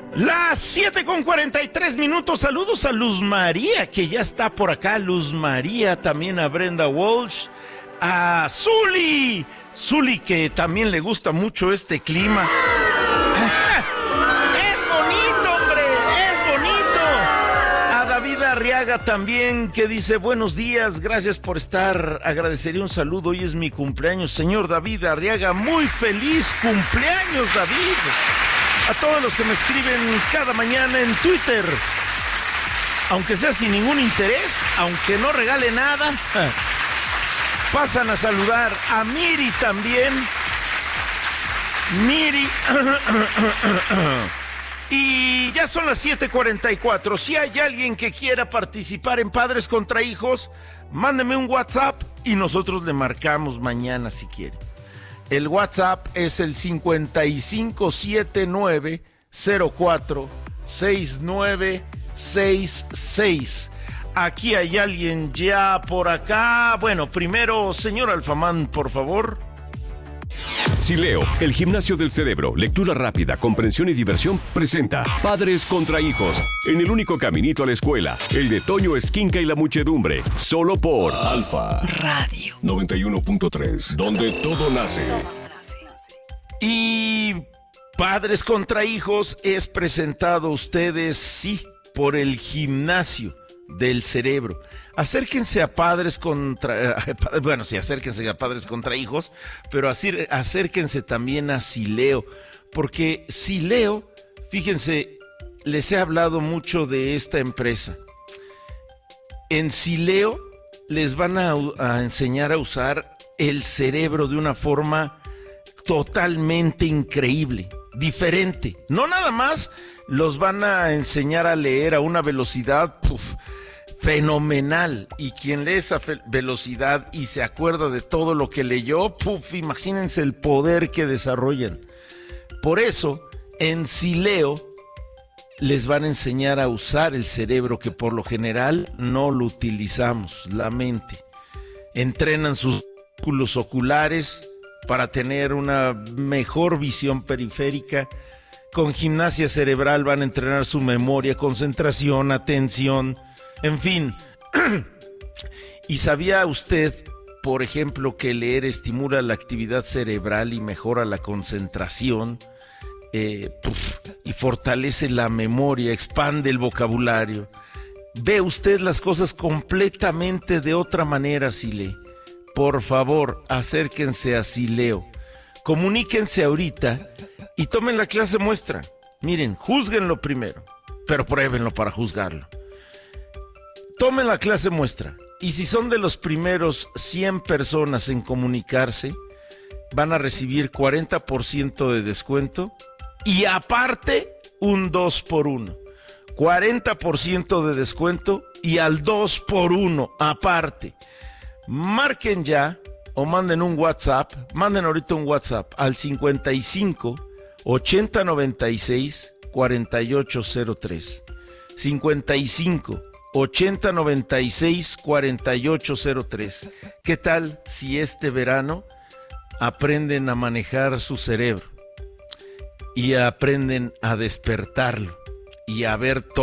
Las 7:43. Saludos a Luz María, que ya está por acá. Luz María, también a Brenda Walsh, a Zuli, que también le gusta mucho este clima. ¡Es bonito, hombre! ¡Es bonito! A David Arriaga también, que dice: buenos días, gracias por estar. Agradecería un saludo, hoy es mi cumpleaños. Señor David Arriaga, muy feliz cumpleaños, David. A todos los que me escriben cada mañana en Twitter, aunque sea sin ningún interés, aunque no regale nada, pasan a saludar. A Miri también. Miri. Y ya son las 7:44. Si hay alguien que quiera participar en Padres contra Hijos, mándeme un WhatsApp y nosotros le marcamos mañana si quiere. El WhatsApp es el 5579046966. Aquí hay alguien ya por acá. Bueno, primero, señor Alfamán, por favor. Sileo, el gimnasio del cerebro, lectura rápida, comprensión y diversión, presenta Padres contra Hijos, en el único caminito a la escuela, el de Toño Esquinca y la muchedumbre, solo por Alfa Radio 91.3, donde todo nace. Y Padres contra Hijos es presentado a ustedes, sí, por el gimnasio del cerebro. Acérquense a Padres contra... Bueno, sí, acérquense a Padres contra Hijos, pero acérquense también a Sileo, porque Sileo, fíjense, les he hablado mucho de esta empresa. En Sileo les van a enseñar a usar el cerebro de una forma totalmente increíble, diferente. No nada más los van a enseñar a leer a una velocidad fenomenal, y quien lee esa velocidad y se acuerda de todo lo que leyó, imagínense el poder que desarrollan. Por eso, en Sileo les van a enseñar a usar el cerebro, que por lo general no lo utilizamos, la mente. Entrenan sus músculos oculares para tener una mejor visión periférica. Con gimnasia cerebral van a entrenar su memoria, concentración, atención, en fin. ¿Y sabía usted, por ejemplo, que leer estimula la actividad cerebral y mejora la concentración? Y fortalece la memoria, expande el vocabulario. Ve usted las cosas completamente de otra manera si lee. Por favor, acérquense a Sileo. Comuníquense ahorita y tomen la clase muestra. Miren, júzguenlo primero, pero pruébenlo para juzgarlo. Tomen la clase muestra, y si son de los primeros 100 personas en comunicarse, van a recibir 40% de descuento y aparte un 2x1. 40% de descuento y al 2x1 aparte. Marquen ya o manden un WhatsApp, manden ahorita un WhatsApp al 55 80 96 4803. 55 80 96 4803. ¿Qué tal si este verano aprenden a manejar su cerebro y aprenden a despertarlo y a ver todo?